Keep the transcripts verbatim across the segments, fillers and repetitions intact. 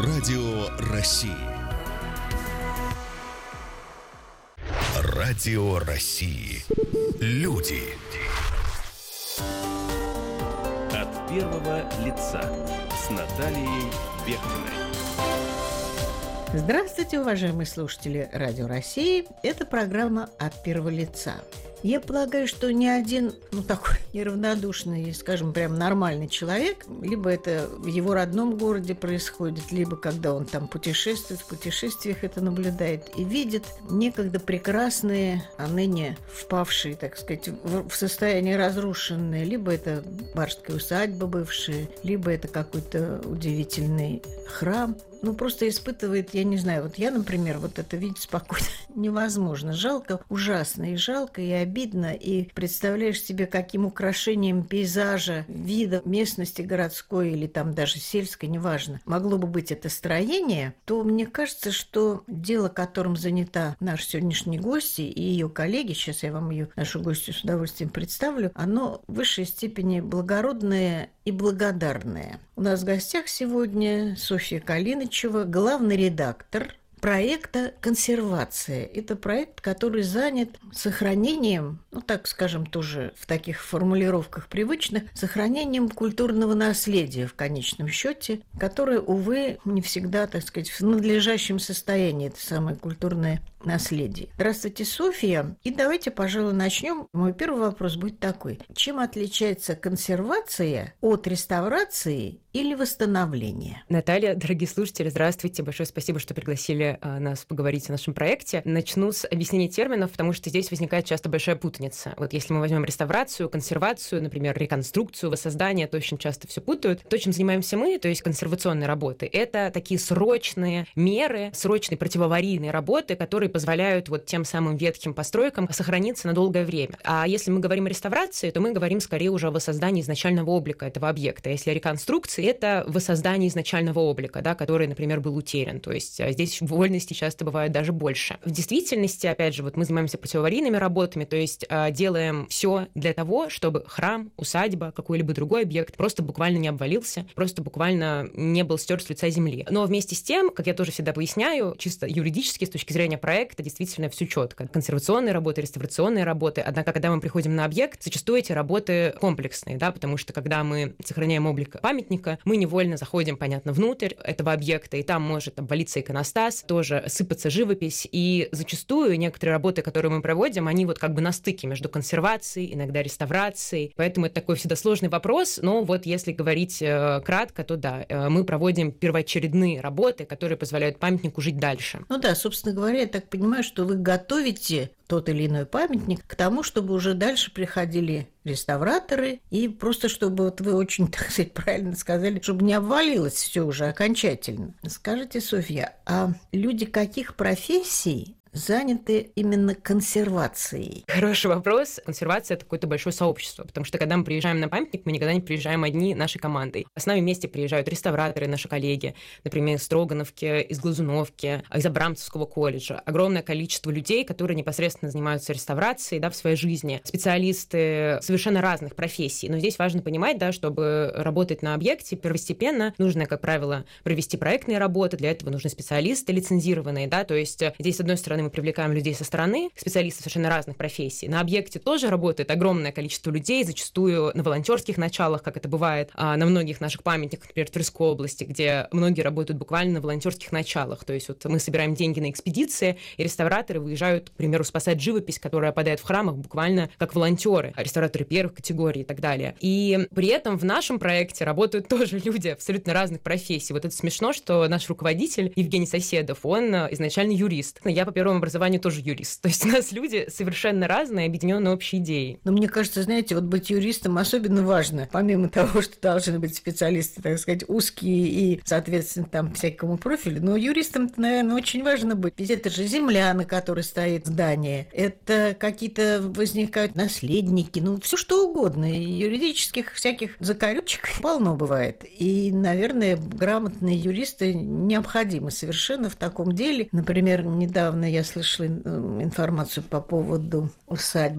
Радио России. Радио России. Люди. От первого лица с Натальей Бехтиной. Здравствуйте, уважаемые слушатели Радио России. Это программа «От первого лица». Я полагаю, что ни один, ну, такой неравнодушный, скажем, прям нормальный человек, либо это в его родном городе происходит, либо когда он там путешествует, в путешествиях это наблюдает и видит некогда прекрасные, а ныне впавшие, так сказать, в состояние разрушенные, либо это барская усадьба бывшая, либо это какой-то удивительный храм. Ну, просто испытывает, я не знаю, вот я, например, вот это видеть спокойно невозможно. Жалко, ужасно и жалко, и обидно, и представляешь себе, каким украшением пейзажа, вида местности городской или там даже сельской, неважно, могло бы быть это строение, то мне кажется, что дело, которым занята наш сегодняшний гость и ее коллеги, сейчас я вам ее, нашу гостью, с удовольствием представлю, оно в высшей степени благородное и благодарное. У нас в гостях сегодня Софья Калиничева, главный редактор проекта «Консервация». Это проект, который занят сохранением, ну, так скажем, тоже в таких формулировках привычных, сохранением культурного наследия в конечном счете, которое, увы, не всегда, так сказать, в надлежащем состоянии, это самое культурное наследие. Здравствуйте, Софья. И давайте, пожалуй, начнем. Мой первый вопрос будет такой. Чем отличается консервация от реставрации или восстановления? Наталья, дорогие слушатели, здравствуйте. Большое спасибо, что пригласили а, нас поговорить о нашем проекте. Начну с объяснения терминов, потому что здесь возникает часто большая путаница. Вот если мы возьмем реставрацию, консервацию, например, реконструкцию, воссоздание, то очень часто все путают. То, чем занимаемся мы, то есть консервационные работы, это такие срочные меры, срочные противоаварийные работы, которые позволяют вот тем самым ветхим постройкам сохраниться на долгое время. А если мы говорим о реставрации, то мы говорим скорее уже о воссоздании изначального облика этого объекта. Если о реконструкции, это воссоздание изначального облика, да, который, например, был утерян. То есть здесь вольности часто бывают даже больше. В действительности, опять же, вот мы занимаемся противоаварийными работами, то есть делаем все для того, чтобы храм, усадьба, какой-либо другой объект просто буквально не обвалился, просто буквально не был стер с лица земли. Но вместе с тем, как я тоже всегда поясняю, чисто юридически, с точки зрения проекта, действительно все четко. Консервационные работы, реставрационные работы. Однако, когда мы приходим на объект, зачастую эти работы комплексные, да, потому что когда мы сохраняем облик памятника, мы невольно заходим, понятно, внутрь этого объекта, и там может обвалиться иконостас, тоже сыпаться живопись, и зачастую некоторые работы, которые мы проводим, они вот как бы на стыке между консервацией, иногда реставрацией, поэтому это такой всегда сложный вопрос, но вот если говорить э, кратко, то да, э, мы проводим первоочередные работы, которые позволяют памятнику жить дальше. Ну да, собственно говоря, я так понимаю, что вы готовите тот или иной памятник к тому, чтобы уже дальше приходили реставраторы, и просто чтобы, вот вы очень, так сказать, правильно сказали, чтобы не обвалилось все уже окончательно. Скажите, Софья, а люди каких профессий заняты именно консервацией? Хороший вопрос. Консервация – это какое-то большое сообщество, потому что когда мы приезжаем на памятник, мы никогда не приезжаем одни нашей командой. С нами вместе приезжают реставраторы, наши коллеги, например, из Строгановки, из Глазуновки, из Абрамцевского колледжа. Огромное количество людей, которые непосредственно занимаются реставрацией, да, в своей жизни. Специалисты совершенно разных профессий. Но здесь важно понимать, да, чтобы работать на объекте первостепенно, нужно, как правило, провести проектные работы. Для этого нужны специалисты лицензированные, да, то есть здесь, с одной стороны, мы привлекаем людей со стороны, специалистов совершенно разных профессий. На объекте тоже работает огромное количество людей, зачастую на волонтерских началах, как это бывает а, на многих наших памятниках, например, в Тверской области, где многие работают буквально на волонтерских началах. То есть вот мы собираем деньги на экспедиции, и реставраторы выезжают, к примеру, спасать живопись, которая опадает в храмах, буквально как волонтеры, реставраторы первых категорий и так далее. И при этом в нашем проекте работают тоже люди абсолютно разных профессий. Вот это смешно, что наш руководитель Евгений Соседов, он изначально юрист. Я по первому образованию тоже юрист. То есть у нас люди совершенно разные, объединенные общей идеей. Но мне кажется, знаете, вот быть юристом особенно важно. Помимо того, что должны быть специалисты, так сказать, узкие и, соответственно, там всякому профилю, но юристам, наверное, очень важно быть. Ведь это же земля, на которой стоит здание. Это какие-то возникают наследники, ну, все что угодно. И юридических всяких закорючек полно бывает. И, наверное, грамотные юристы необходимы совершенно в таком деле. Например, недавно я слышала информацию по поводу усадьбы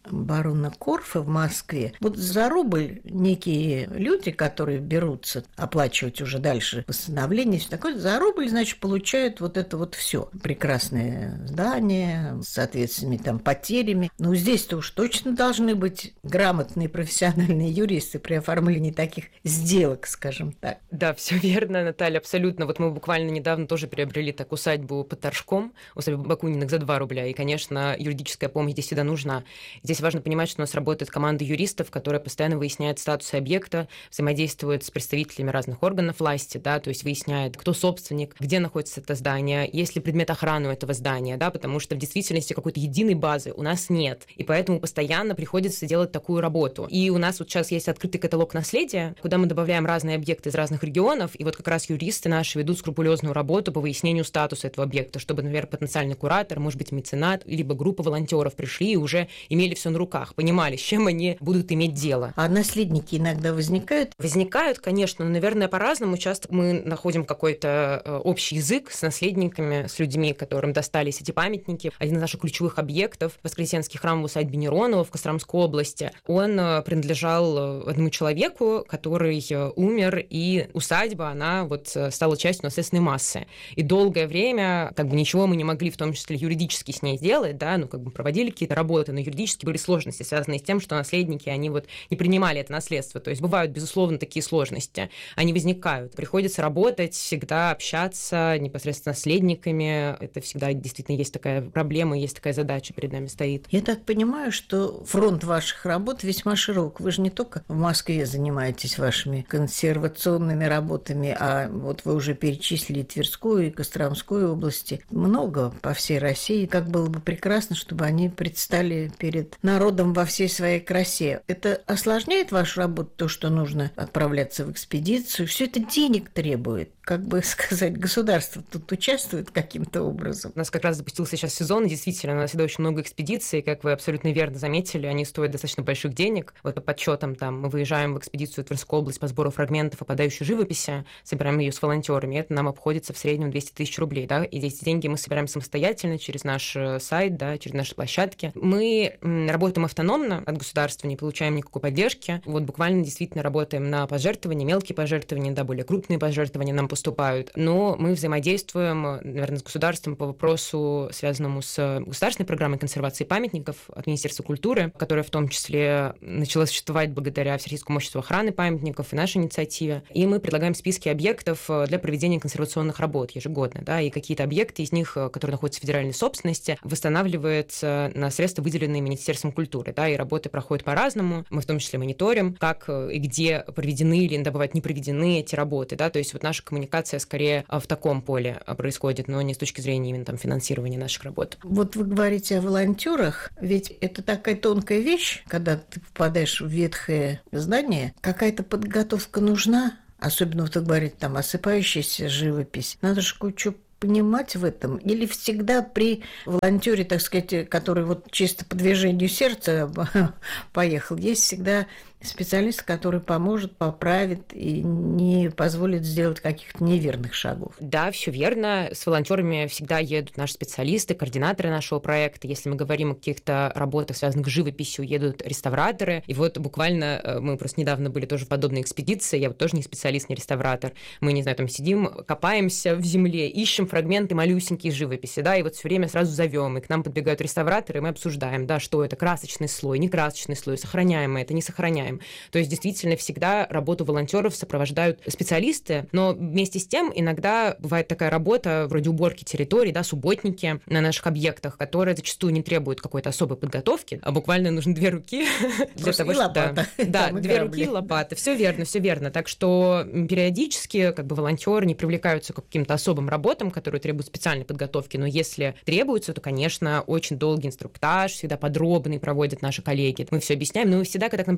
барона Корфа в Москве. Вот за рубль некие люди, которые берутся оплачивать уже дальше восстановление, все такое, за рубль, значит, получают вот это вот все. Прекрасное здание с соответственными там потерями. Но здесь-то уж точно должны быть грамотные профессиональные юристы при оформлении таких сделок, скажем так. Да, все верно, Наталья, абсолютно. Вот мы буквально недавно тоже приобрели так усадьбу под Торжком, усадьбу Бакуниных за два рубля. И, конечно, юридическая помощь здесь всегда нужна. Здесь важно понимать, что у нас работает команда юристов, которая постоянно выясняет статус объекта, взаимодействует с представителями разных органов власти, да, то есть выясняет, кто собственник, где находится это здание, есть ли предмет охраны у этого здания, да, потому что в действительности какой-то единой базы у нас нет. И поэтому постоянно приходится делать такую работу. И у нас вот сейчас есть открытый каталог наследия, куда мы добавляем разные объекты из разных регионов, и вот как раз юристы наши ведут скрупулезную работу по выяснению статуса этого объекта, чтобы, например, потенциальный куратор, может быть, меценат, либо группа волонтеров пришли и уже имели все на руках, понимали, с чем они будут иметь дело. А наследники иногда возникают? Возникают, конечно, но, наверное, по-разному. Часто мы находим какой-то общий язык с наследниками, с людьми, которым достались эти памятники. Один из наших ключевых объектов, Воскресенский храм в усадьбе Неронова в Костромской области, он принадлежал одному человеку, который умер, и усадьба, она вот стала частью наследственной массы. И долгое время как бы ничего мы не могли, в том числе юридически, с ней сделать, да, ну как бы проводили какие-то работы, но юридически были сложности, связанные с тем, что наследники, они вот не принимали это наследство. То есть бывают, безусловно, такие сложности. Они возникают. Приходится работать, всегда общаться непосредственно с наследниками. Это всегда действительно есть такая проблема, есть такая задача перед нами стоит. Я так понимаю, что фронт ваших работ весьма широк. Вы же не только в Москве занимаетесь вашими консервационными работами, а вот вы уже перечислили Тверскую и Костромскую области. Много по всей России. Как было бы прекрасно, чтобы они предстали перед народом во всей своей красе. Это осложняет вашу работу, то, что нужно отправляться в экспедицию? Все это денег требует. Как бы сказать, государство тут участвует каким-то образом. У нас как раз запустился сейчас сезон, и действительно, у нас всегда очень много экспедиций, как вы абсолютно верно заметили, они стоят достаточно больших денег. Вот по подсчетам там мы выезжаем в экспедицию в Тверскую область по сбору фрагментов опадающей живописи, собираем ее с волонтерами, это нам обходится в среднем двести тысяч рублей, да, и эти деньги мы собираем самостоятельно через наш сайт, да, через наши площадки. Мы работаем автономно от государства, не получаем никакой поддержки, вот буквально действительно работаем на пожертвования, мелкие пожертвования, да, более крупные пожертвования нам поступают, но мы взаимодействуем, наверное, с государством по вопросу, связанному с государственной программой консервации памятников от Министерства культуры, которая в том числе начала существовать благодаря Всероссийскому обществу охраны памятников и нашей инициативе. И мы предлагаем списки объектов для проведения консервационных работ ежегодно, да, и какие-то объекты из них, которые находятся в федеральной собственности, восстанавливаются на средства, выделенные Министерством культуры, да, и работы проходят по-разному. Мы в том числе мониторим, как и где проведены или, бывает, не проведены эти работы, да, то есть вот наша коммуникация Коммуникация скорее в таком поле происходит, но не с точки зрения именно там финансирования наших работ. Вот вы говорите о волонтерах, ведь это такая тонкая вещь, когда ты попадаешь в ветхое здание, какая-то подготовка нужна, особенно вот вы говорите, там осыпающаяся живопись, надо же кое-что понимать в этом? Или всегда при волонтере, так сказать, который вот чисто по движению сердца поехал, есть всегда специалист, который поможет, поправит и не позволит сделать каких-то неверных шагов? Да, все верно. С волонтерами всегда едут наши специалисты, координаторы нашего проекта. Если мы говорим о каких-то работах, связанных с живописью, едут реставраторы. И вот буквально мы просто недавно были тоже в подобной экспедиции. Я вот тоже не специалист, не реставратор. Мы, не знаю, там сидим, копаемся в земле, ищем фрагменты малюсенькие живописи, да, и вот все время сразу зовем, и к нам подбегают реставраторы, и мы обсуждаем, да, что это, красочный слой, не красочный слой, сохраняем мы это, не сохраняем. То есть действительно всегда работу волонтеров сопровождают специалисты, но вместе с тем иногда бывает такая работа вроде уборки территорий, да, субботники на наших объектах, которые зачастую не требуют какой-то особой подготовки, а буквально нужны две руки для того, чтобы... Да, да, две руки, лопата. Все верно, все верно. Так что периодически как бы волонтеры не привлекаются к каким-то особым работам, которые требуют специальной подготовки, но если требуется, то, конечно, очень долгий инструктаж, всегда подробный проводят наши коллеги. Мы все объясняем, но всегда, когда к нам приезжают волонтеры,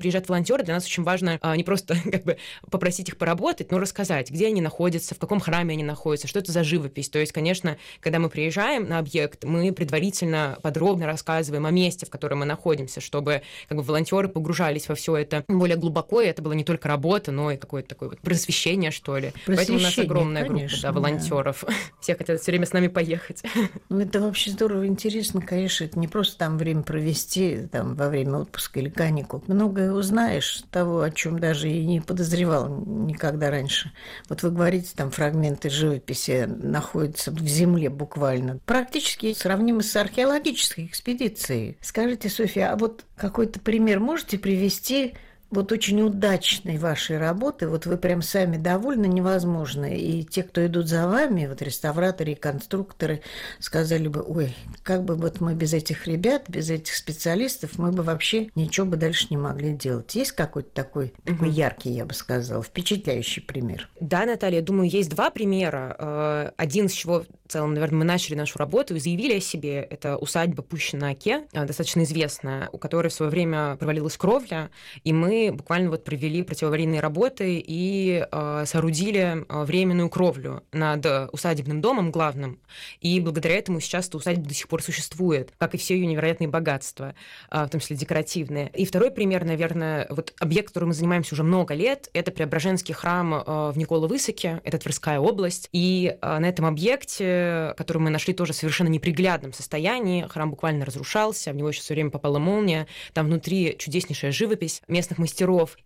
волонтеры, для нас очень важно не просто как бы попросить их поработать, но рассказать, где они находятся, в каком храме они находятся, что это за живопись. То есть, конечно, когда мы приезжаем на объект, мы предварительно подробно рассказываем о месте, в котором мы находимся, чтобы как бы волонтеры погружались во все это более глубоко, и это было не только работа, но и какое-то такое вот просвещение, что ли. Поэтому у нас огромная конечно, группа да, волонтеров. Да. Все хотят все время с нами поехать. Ну, это вообще здорово, интересно, конечно, это не просто там время провести там, во время отпуска или каникул. Многое узнаешь того, о чем даже и не подозревал никогда раньше. Вот вы говорите, там фрагменты живописи находятся в земле буквально. Практически сравнимы с археологической экспедицией. Скажите, Софья, а вот какой-то пример можете привести вот очень удачной вашей работы, вот вы прям сами довольны, невозможно. И те, кто идут за вами, вот реставраторы и конструкторы, сказали бы, ой, как бы вот мы без этих ребят, без этих специалистов, мы бы вообще ничего бы дальше не могли делать. Есть какой-то такой, mm-hmm. такой яркий, я бы сказала, впечатляющий пример? Да, Наталья, я думаю, есть два примера. Один, с чего в целом, наверное, мы начали нашу работу и заявили о себе, это усадьба Пущино на Оке, достаточно известная, у которой в свое время провалилась кровля, и мы буквально вот провели противоаварийные работы и э, соорудили э, временную кровлю над усадебным домом главным. И благодаря этому сейчас эта усадьба до сих пор существует, как и все ее невероятные богатства, э, в том числе декоративные. И второй пример, наверное, вот объект, которым мы занимаемся уже много лет, это Преображенский храм э, в Никола-Высоке, это Тверская область. И э, на этом объекте, который мы нашли тоже в совершенно неприглядном состоянии, храм буквально разрушался, в него еще все время попала молния, там внутри чудеснейшая живопись местных мастеров,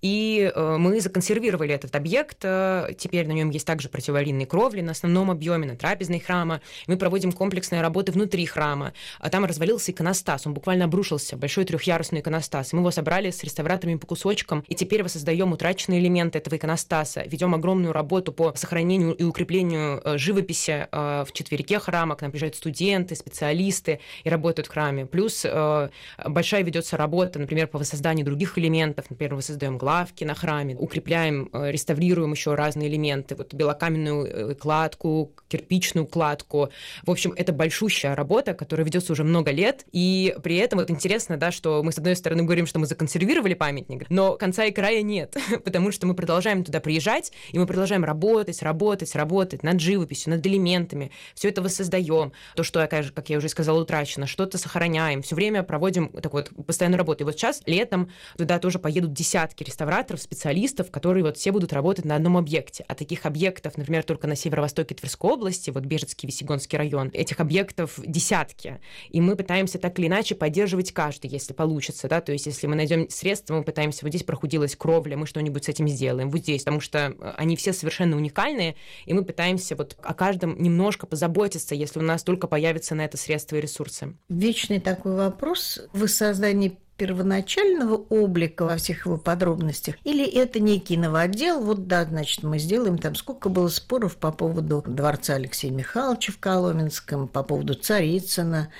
и э, мы законсервировали этот объект. Э, теперь на нем есть также противоаварийные кровли на основном объеме, на трапезной храма. Мы проводим комплексные работы внутри храма. А там развалился иконостас, он буквально обрушился, большой трехъярусный иконостас. Мы его собрали с реставраторами по кусочкам, и теперь воссоздаем утраченные элементы этого иконостаса, ведем огромную работу по сохранению и укреплению э, живописи э, в четверике храма. К нам приезжают студенты, специалисты и работают в храме. Плюс э, большая ведется работа, например, по воссозданию других элементов. Например, мы создаем главки на храме, укрепляем, реставрируем еще разные элементы, вот белокаменную кладку, кирпичную кладку. В общем, это большущая работа, которая ведется уже много лет, и при этом вот интересно, да, что мы с одной стороны говорим, что мы законсервировали памятник, но конца и края нет, потому что мы продолжаем туда приезжать, и мы продолжаем работать, работать, работать над живописью, над элементами, все это воссоздаем, то, что, как я уже сказала, утрачено, что-то сохраняем, все время проводим такую вот постоянную работу. И вот сейчас летом туда тоже поедут десятки реставраторов, специалистов, которые вот все будут работать на одном объекте. А таких объектов, например, только на северо-востоке Тверской области, вот Бежецкий, Весьегонский район, этих объектов десятки. И мы пытаемся так или иначе поддерживать каждый, если получится, да, то есть если мы найдем средства, мы пытаемся, вот здесь прохудилась кровля, мы что-нибудь с этим сделаем, вот здесь, потому что они все совершенно уникальные, и мы пытаемся вот о каждом немножко позаботиться, если у нас только появятся на это средства и ресурсы. Вечный такой вопрос в воссоздании первоначального облика во всех его подробностях, или это некий новодел, вот да, значит, мы сделаем там, сколько было споров по поводу дворца Алексея Михайловича в Коломенском, по поводу Царицына.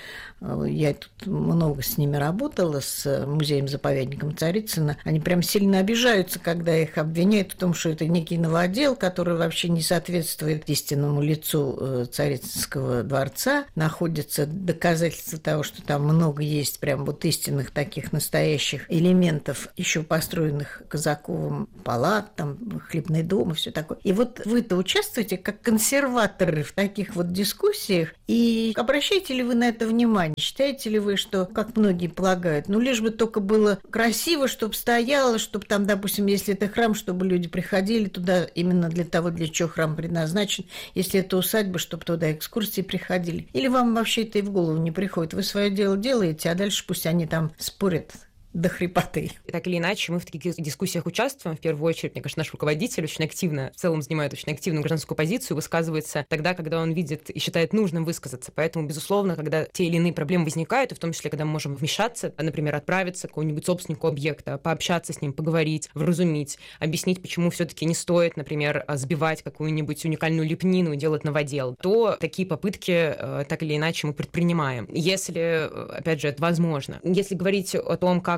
Я тут много с ними работала, с музеем-заповедником Царицына. Они прям сильно обижаются, когда их обвиняют в том, что это некий новодел, который вообще не соответствует истинному лицу Царицынского дворца. Находятся доказательства того, что там много есть прям вот истинных таких настоящих элементов, еще построенных Казаковым палат, там, хлебный дом и все такое. И вот вы-то участвуете как консерваторы в таких вот дискуссиях, и обращаете ли вы на это внимание? Считаете ли вы, что, как многие полагают, ну, лишь бы только было красиво, чтобы стояло, чтобы там, допустим, если это храм, чтобы люди приходили туда именно для того, для чего храм предназначен, если это усадьба, чтобы туда экскурсии приходили? Или вам вообще это и в голову не приходит? Вы свое дело делаете, а дальше пусть они там спорят до хрипоты. Так или иначе, мы в таких дискуссиях участвуем. В первую очередь, мне кажется, наш руководитель очень активно, в целом занимает очень активную гражданскую позицию, высказывается тогда, когда он видит и считает нужным высказаться. Поэтому, безусловно, когда те или иные проблемы возникают, и в том числе, когда мы можем вмешаться, например, отправиться к какому-нибудь собственнику объекта, пообщаться с ним, поговорить, вразумить, объяснить, почему все-таки не стоит, например, сбивать какую-нибудь уникальную лепнину и делать новодел, то такие попытки так или иначе мы предпринимаем. Если, опять же, это возможно. Если говорить о том, как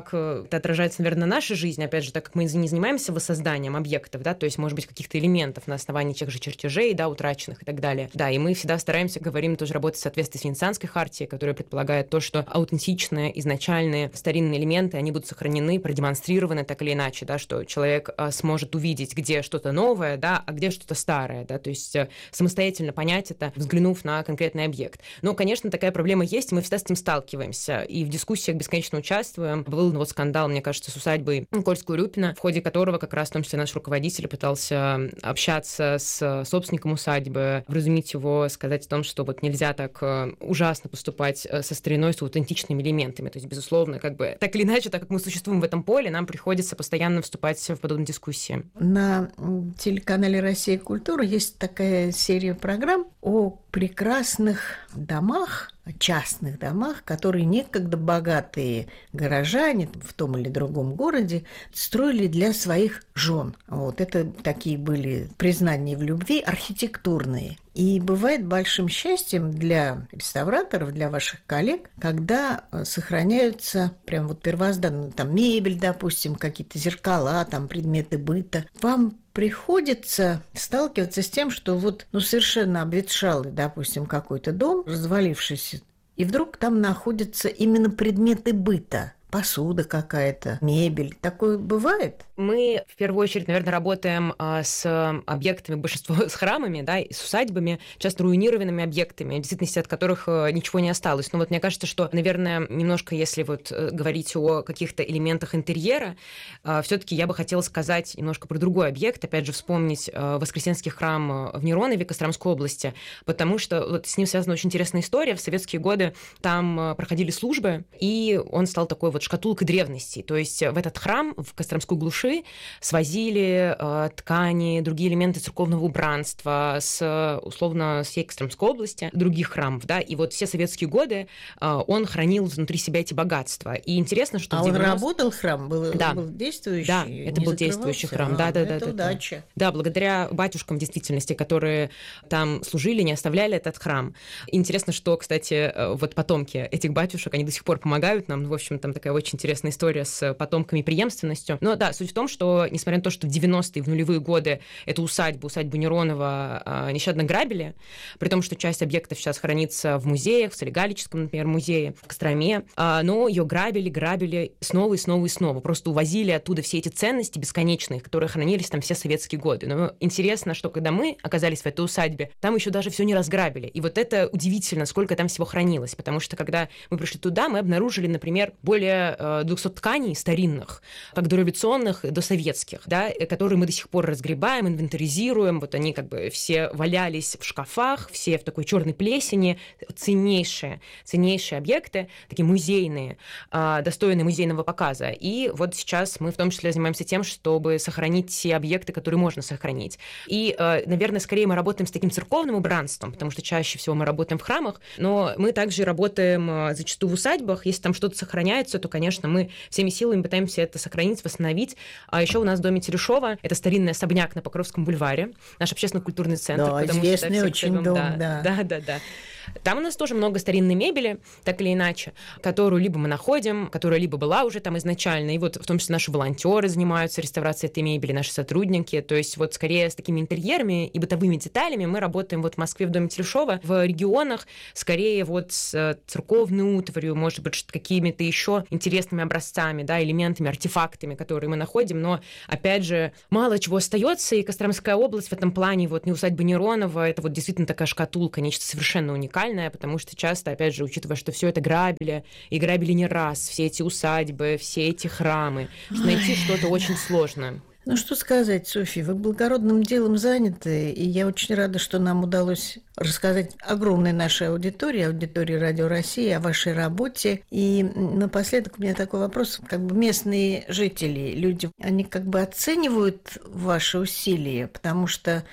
как это отражается, наверное, на нашей жизни, опять же, так как мы не занимаемся воссозданием объектов, да, то есть, может быть, каких-то элементов на основании тех же чертежей, да, утраченных и так далее. Да, и мы всегда стараемся, говорим, тоже работать в соответствии с Венецианской хартией, которая предполагает то, что аутентичные, изначальные, старинные элементы, они будут сохранены, продемонстрированы так или иначе, да, что человек а, сможет увидеть, где что-то новое, да, а где что-то старое, да, то есть а, самостоятельно понять это, взглянув на конкретный объект. Но, конечно, такая проблема есть, и мы всегда с этим сталкиваемся, и в дискуссиях бесконечно участвуем. Был вот скандал, мне кажется, с усадьбой Кольского-Рюпина, в ходе которого как раз, в том числе, наш руководитель пытался общаться с собственником усадьбы, вразумить его, сказать о том, что вот нельзя так ужасно поступать со стариной, с аутентичными элементами. То есть, безусловно, как бы так или иначе, так как мы существуем в этом поле, нам приходится постоянно вступать в подобные дискуссии. На телеканале «Россия. Культура» есть такая серия программ о прекрасных домах, частных домах, которые некогда богатые горожане в том или другом городе строили для своих жен. Вот это такие были признания в любви архитектурные. И бывает большим счастьем для реставраторов, для ваших коллег, когда сохраняются прям вот первозданные, там мебель, допустим, какие-то зеркала, там предметы быта. Вам приходится сталкиваться с тем, что вот ну, совершенно обветшалый, допустим, какой-то дом, развалившийся, и вдруг там находятся именно предметы быта. Посуда какая-то, мебель. Такое бывает? Мы, в первую очередь, наверное, работаем а, с объектами, большинство с храмами, да, и с усадьбами, часто руинированными объектами, в действительности от которых а, ничего не осталось. Но вот мне кажется, что, наверное, немножко, если вот говорить о каких-то элементах интерьера, а, все-таки я бы хотела сказать немножко про другой объект, опять же, вспомнить а, Воскресенский храм в Неронове Костромской области, потому что вот с ним связана очень интересная история. В советские годы там а, проходили службы, и он стал такой вот шкатулкой древностей. То есть в этот храм, в Костромской глуши, свозили э, ткани, другие элементы церковного убранства с, условно, с всей Костромской области, других храмов, да, и вот все советские годы э, он хранил внутри себя эти богатства. И интересно, что... А девяностых... он работал храм? Был, да. был действующий? Да, это был действующий храм. А, да, да, это да, удача. Да, да, благодаря батюшкам, в действительности, которые там служили, не оставляли этот храм. И интересно, что, кстати, вот потомки этих батюшек, они до сих пор помогают нам, в общем, там такая очень интересная история с потомками и преемственностью. Но да, суть в том, что, несмотря на то, что в девяностые, в нулевые годы эту усадьбу, усадьбу Неронова, нещадно грабили, при том, что часть объектов сейчас хранится в музеях, в Солигалическом, например, музее, в Костроме, но ее грабили, грабили снова и снова и снова. Просто увозили оттуда все эти ценности бесконечные, которые хранились там все советские годы. Но интересно, что когда мы оказались в этой усадьбе, там еще даже все не разграбили. И вот это удивительно, сколько там всего хранилось, потому что когда мы пришли туда, мы обнаружили, например, более двухсот тканей старинных, как дореволюционных, досоветских, да, которые мы до сих пор разгребаем, инвентаризируем. Вот они как бы все валялись в шкафах, все в такой черной плесени, ценнейшие, ценнейшие объекты, такие музейные, достойные музейного показа. И вот сейчас мы в том числе занимаемся тем, чтобы сохранить те объекты, которые можно сохранить. И, наверное, скорее мы работаем с таким церковным убранством, потому что чаще всего мы работаем в храмах, но мы также работаем зачастую в усадьбах. Если там что-то сохраняется, то, конечно, мы всеми силами пытаемся это сохранить, восстановить. А еще у нас в доме Терешова, это старинный особняк на Покровском бульваре, наш общественно-культурный центр. Да, известный очень дом, да. Да, да, да, да. Там у нас тоже много старинной мебели, так или иначе, которую либо мы находим, которая либо была уже там изначально, и вот в том числе наши волонтеры занимаются реставрацией этой мебели, наши сотрудники, то есть вот скорее с такими интерьерами и бытовыми деталями мы работаем вот в Москве в доме Терешова, в регионах скорее вот с церковной утварью, может быть, какими-то еще интересными образцами, да, элементами, артефактами, которые мы находим, но, опять же, мало чего остается, и Костромская область в этом плане, вот не усадьба Неронова, это вот действительно такая шкатулка, нечто совершенно уникальное, потому что часто, опять же, учитывая, что все это грабили, и грабили не раз, все эти усадьбы, все эти храмы, что найти что-то очень сложно. Ну, что сказать, Софья, вы благородным делом заняты, и я очень рада, что нам удалось рассказать огромной нашей аудитории, аудитории Радио России, о вашей работе. И напоследок у меня такой вопрос. Как бы местные жители, люди, они как бы оценивают ваши усилия, потому что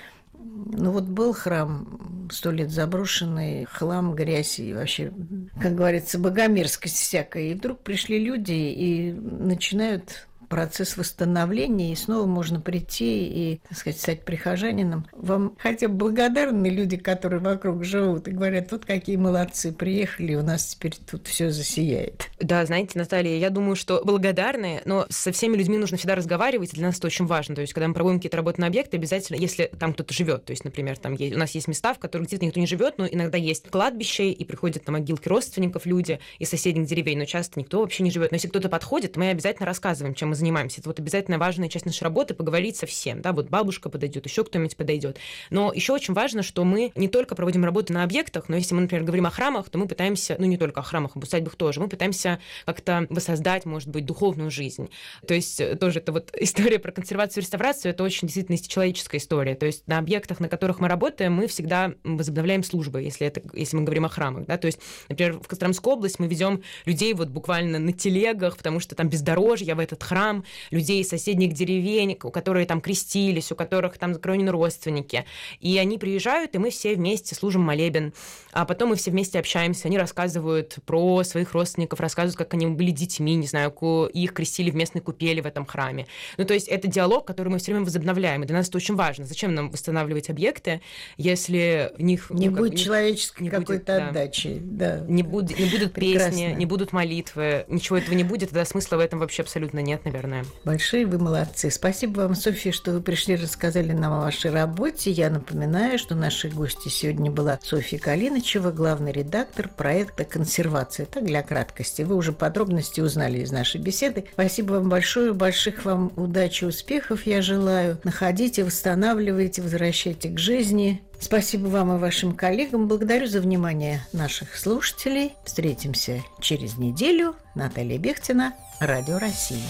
ну вот был храм сто лет заброшенный, хлам, грязь и вообще, как говорится, богомерзкость всякая. И вдруг пришли люди и начинают процесс восстановления, и снова можно прийти и, так сказать, стать прихожанином. Вам хотя бы благодарны люди, которые вокруг живут, и говорят, вот какие молодцы, приехали, у нас теперь тут все засияет. Да, знаете, Наталья, я думаю, что благодарны, но со всеми людьми нужно всегда разговаривать, и для нас это очень важно. То есть, когда мы проводим какие-то работы на объекты, обязательно, если там кто-то живет, то есть, например, там есть, у нас есть места, в которых где-то никто не живет, но иногда есть кладбище, и приходят на могилки родственников люди из соседних деревень, но часто никто вообще не живет. Но если кто-то подходит, мы обязательно рассказываем, чем мы занимаемся. Это вот обязательно важная часть нашей работы — поговорить со всем. Да, вот бабушка подойдет, еще кто-нибудь подойдет. Но еще очень важно, что мы не только проводим работы на объектах, но если мы, например, говорим о храмах, то мы пытаемся, ну не только о храмах, об усадьбах тоже, мы пытаемся как-то воссоздать, может быть, духовную жизнь. То есть тоже это вот история про консервацию и реставрацию, это очень действительно человеческая история. То есть на объектах, на которых мы работаем, мы всегда возобновляем службы, если, это, если мы говорим о храмах. Да? То есть, например, в Костромскую область мы везем людей вот буквально на телегах, потому что там бездорожье в этот храм, людей из соседних деревень, у которых там крестились, у которых там захоронены родственники. И они приезжают, и мы все вместе служим молебен. А потом мы все вместе общаемся, они рассказывают про своих родственников, рассказывают, как они были детьми, не знаю, их крестили в местной купели в этом храме. Ну, то есть это диалог, который мы все время возобновляем, и для нас это очень важно. Зачем нам восстанавливать объекты, если в них... Не ну, будет как, человеческой не какой-то будет, да. отдачи. Да. Не, буд, не будут Прекрасно. Песни, не будут молитвы, ничего этого не будет, тогда смысла в этом вообще абсолютно нет, наверное. Большие вы молодцы. Спасибо вам, Софья, что вы пришли, рассказали нам о вашей работе. Я напоминаю, что нашей гостью сегодня была Софья Калиничева, главный редактор проекта «Консервация». Так, для краткости. Вы уже подробности узнали из нашей беседы. Спасибо вам большое. Больших вам удачи, успехов я желаю. Находите, восстанавливайте, возвращайте к жизни. Спасибо вам и вашим коллегам. Благодарю за внимание наших слушателей. Встретимся через неделю. Наталья Бехтина, Радио России.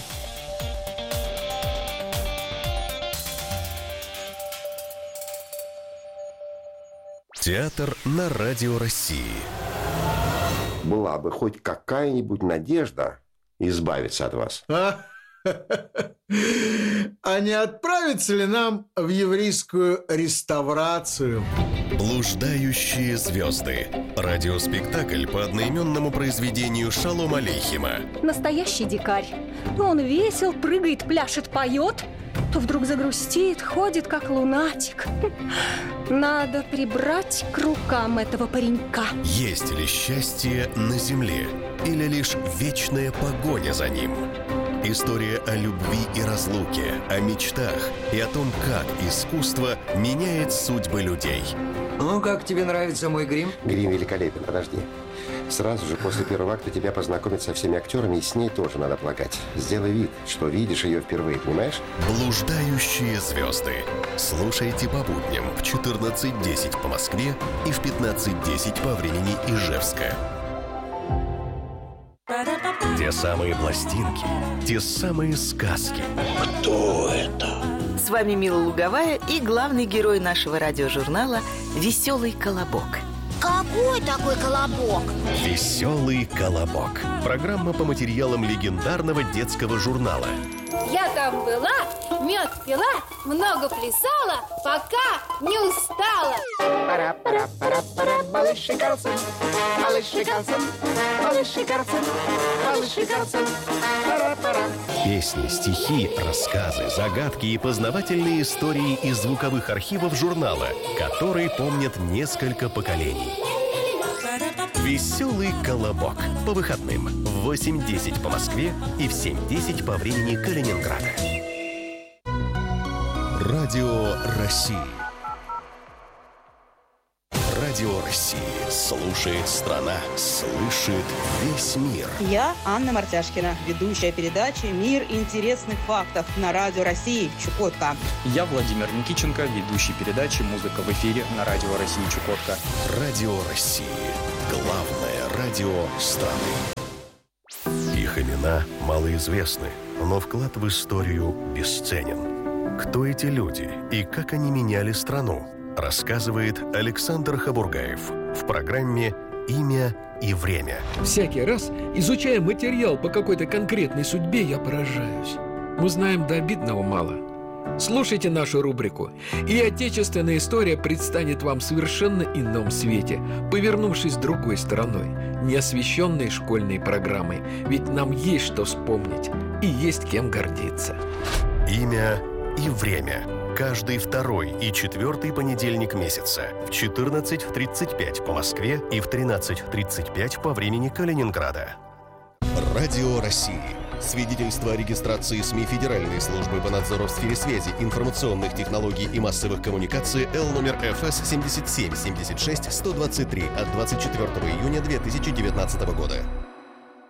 Театр на Радио России. Была бы хоть какая-нибудь надежда избавиться от вас. А? А не отправиться ли нам в еврейскую реставрацию? Блуждающие звезды. Радиоспектакль по одноименному произведению Шолома Алейхима. Настоящий дикарь. Он весел, прыгает, пляшет, поет, то вдруг загрустит, ходит как лунатик. Надо прибрать к рукам этого паренька. Есть ли счастье на земле или лишь вечная погоня за ним? История о любви и разлуке, о мечтах и о том, как искусство меняет судьбы людей. Ну, как тебе нравится мой грим? Грим великолепен, подожди. Сразу же после первого акта тебя познакомят со всеми актерами, и с ней тоже надо полагать. Сделай вид, что видишь ее впервые, понимаешь? Блуждающие звезды. Слушайте по будням в четырнадцать десять по Москве и в пятнадцать десять по времени Ижевска. Те самые пластинки, те самые сказки. Кто это? С вами Мила Луговая и главный герой нашего радиожурнала «Веселый колобок». Какой такой колобок? «Веселый колобок». Программа по материалам легендарного детского журнала. Я там была, мед пила, много плясала, пока не устала. Пора-пора-пора-пора, малыши Карлсон, малыши Карлсон, малыши Карлсон, малыши Карлсон, пора-пора. Песни, стихи, рассказы, загадки и познавательные истории из звуковых архивов журнала, которые помнят несколько поколений. «Веселый колобок» по выходным в восемь десять по Москве и в семь десять по времени Калининграда. Радио России. Радио России. Слушает страна, слышит весь мир. Я Анна Мартяшкина, ведущая передачи «Мир интересных фактов» на Радио России Чукотка. Я Владимир Никиченко, ведущий передачи «Музыка в эфире» на Радио России Чукотка. Радио России. Главное радио страны. Их имена малоизвестны, но вклад в историю бесценен. Кто эти люди и как они меняли страну, рассказывает Александр Хабургаев в программе «Имя и время». Всякий раз, изучая материал по какой-то конкретной судьбе, я поражаюсь. Мы знаем до обидного мало. Слушайте нашу рубрику, и отечественная история предстанет вам в совершенно ином свете, повернувшись другой стороной, не освещенной школьной программой. Ведь нам есть что вспомнить и есть кем гордиться. Имя и время. Каждый второй и четвертый понедельник месяца в четырнадцать тридцать пять по Москве и в тринадцать тридцать пять по времени Калининграда. Радио России. Свидетельство о регистрации СМИ Федеральной службы по надзору в сфере связи, информационных технологий и массовых коммуникаций Л номер Ф С семьдесят семь семьдесят шесть сто двадцать три от двадцать четвёртого июня две тысячи девятнадцатого года.